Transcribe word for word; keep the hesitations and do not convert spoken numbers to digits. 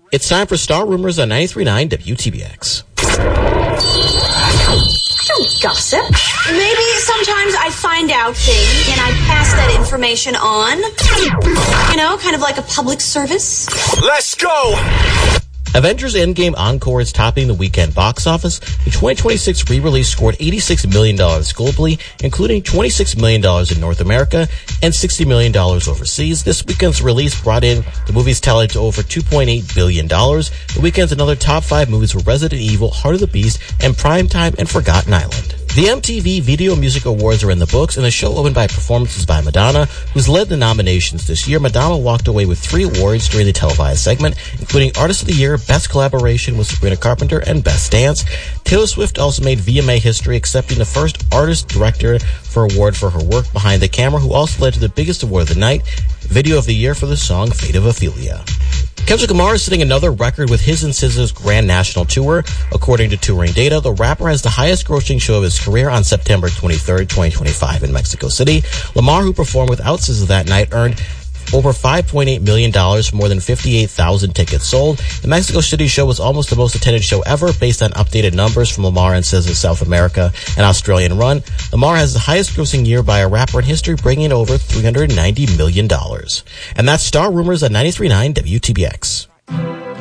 It's time for Star Rumors on ninety-three point nine W T B X. Don't gossip. Maybe sometimes I find out things and I pass that information on. You know, kind of like a public service. Let's go! Avengers Endgame Encore is topping the weekend box office. The twenty twenty-six re-release scored eighty-six million dollars globally, including twenty-six million dollars in North America and sixty million dollars overseas. This weekend's release brought in the movie's tally to over two point eight billion dollars. The weekend's another top five movies were Resident Evil, Heart of the Beast, and Primetime and Forgotten Island. The M T V Video Music Awards are in the books, and the show opened by performances by Madonna, who's led the nominations this year. Madonna walked away with three awards during the televised segment, including Artist of the Year, Best Collaboration with Sabrina Carpenter, and Best Dance. Taylor Swift also made V M A history, accepting the first artist director for award for her work behind the camera, who also led to the biggest award of the night, Video of the Year for the song Fate of Ophelia. Kendrick Lamar is setting another record with his and S Z A's Grand National Tour. According to touring data, the rapper has the highest grossing show of his career on September twenty-third, twenty twenty-five in Mexico City. Lamar, who performed without S Z A that night, earned over five point eight million dollars for more than fifty-eight thousand tickets sold. The Mexico City show was almost the most attended show ever based on updated numbers from Lamar and S Z A's South America and Australian run. Lamar has the highest grossing year by a rapper in history, bringing in over three hundred ninety million dollars. And that's Star Rumors at ninety-three point nine W T B X.